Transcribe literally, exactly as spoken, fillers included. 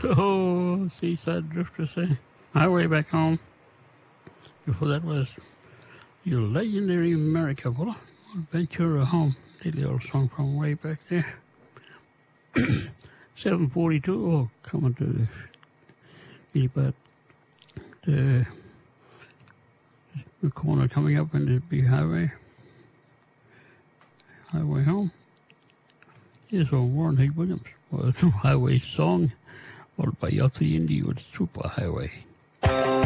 Oh, Seaside Drifter say, Highway Back Home. Before that was Your Legendary America, well, Ventura Home. The old song from way back there. seven forty-two, oh, coming to the, about the, the corner coming up in the big highway. Highway Home. Here's on Warren H. Williams, was a highway song, followed by Yachty Indy with Super Highway.